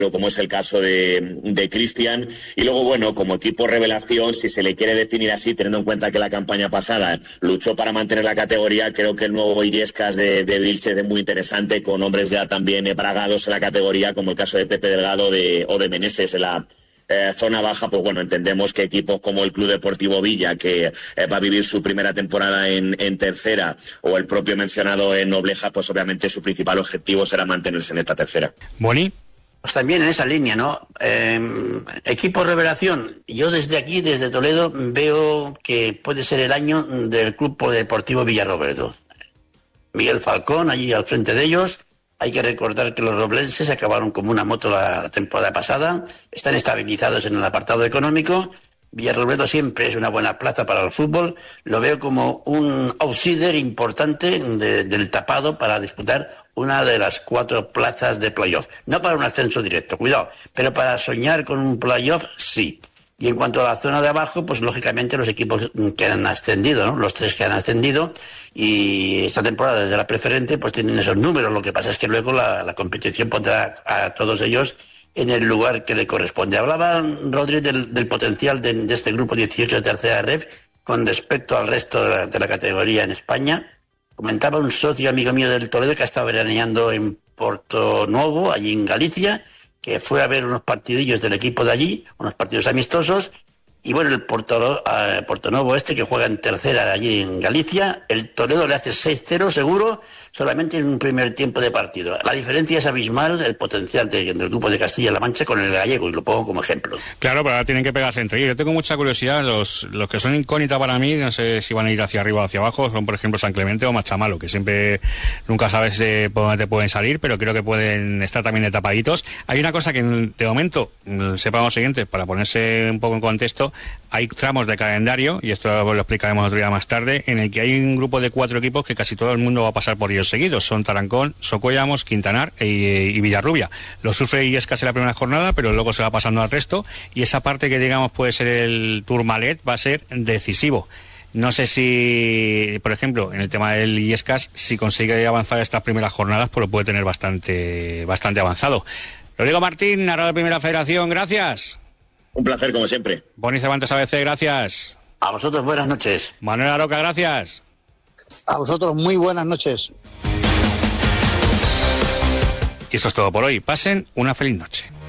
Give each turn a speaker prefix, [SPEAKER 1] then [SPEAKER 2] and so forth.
[SPEAKER 1] como es el caso de Cristian. Y luego, bueno, como equipo revelación, si se le quiere definir así, teniendo en cuenta que la campaña pasada luchó para mantener la categoría, creo que el nuevo Illescas de Vilches es muy interesante, con hombres ya también bragados en la categoría, como el caso de Pepe Delgado o de Meneses en la zona baja. Pues bueno, entendemos que equipos como el Club Deportivo Villa, que va a vivir su primera temporada en tercera, o el propio mencionado en Nobleja, pues obviamente su principal objetivo será mantenerse en esta tercera.
[SPEAKER 2] Boni.
[SPEAKER 3] Pues también en esa línea, ¿no? Equipo revelación. Yo desde aquí, desde Toledo, veo que puede ser el año del Club Deportivo Villarroberto. Miguel Falcón, allí al frente de ellos. Hay que recordar que los roblenses acabaron como una moto la temporada pasada. Están estabilizados en el apartado económico. Villarrobledo siempre es una buena plaza para el fútbol. Lo veo como un outsider importante del tapado para disputar una de las 4 plazas de playoff. No para un ascenso directo, cuidado, pero para soñar con un playoff, sí. Y en cuanto a la zona de abajo, pues lógicamente los equipos que han ascendido, ¿no? Los 3 que han ascendido, y esta temporada desde la preferente pues tienen esos números. Lo que pasa es que luego la competición pondrá a todos ellos en el lugar que le corresponde. Hablaba Rodri del potencial de este grupo 18 de tercera ref con respecto al resto de la categoría en España. Comentaba un socio amigo mío del Toledo que ha estado veraneando en Portonovo, allí en Galicia, que fue a ver unos partidillos del equipo de allí, unos partidos amistosos. Y bueno, el Portonovo que juega en tercera allí en Galicia, el Toledo le hace 6-0 seguro, solamente en un primer tiempo de partido. La diferencia es abismal, el potencial del grupo de Castilla-La Mancha con el gallego, y lo pongo como ejemplo.
[SPEAKER 2] Claro, pero ahora tienen que pegarse entre ellos. Yo tengo mucha curiosidad, los que son incógnita para mí, no sé si van a ir hacia arriba o hacia abajo, son por ejemplo San Clemente o Machamalo, que siempre nunca sabes por dónde te pueden salir, pero creo que pueden estar también de tapaditos. Hay una cosa que de momento sepamos lo siguiente, para ponerse un poco en contexto. Hay tramos de calendario, y esto lo explicaremos otro día más tarde, en el que hay un grupo de 4 equipos que casi todo el mundo va a pasar por ellos seguidos. Son Tarancón, Socuellamos, Quintanar y Villarrubia. Lo sufre Illescas en la primera jornada, pero luego se va pasando al resto, y esa parte que digamos puede ser el Tourmalet va a ser decisivo. No sé si, por ejemplo, en el tema del Illescas, si consigue avanzar estas primeras jornadas, pues lo puede tener bastante avanzado. Rodrigo Martín, narrador de Primera Federación, gracias.
[SPEAKER 1] Un placer, como siempre.
[SPEAKER 2] Boni Cervantes ABC, gracias.
[SPEAKER 3] A vosotros, buenas noches.
[SPEAKER 2] Manuel Aroca, gracias.
[SPEAKER 4] A vosotros, muy buenas noches.
[SPEAKER 2] Y eso es todo por hoy. Pasen una feliz noche.